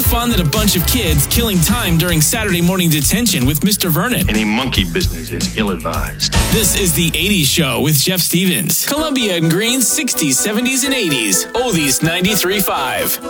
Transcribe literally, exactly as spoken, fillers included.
fun than a bunch of kids killing time during Saturday morning detention with Mister Vernon. Any monkey business is ill-advised. This is The eighties Show with Jeff Stevens. Columbia and Green's sixties, seventies, and eighties. Oldies ninety-three point five.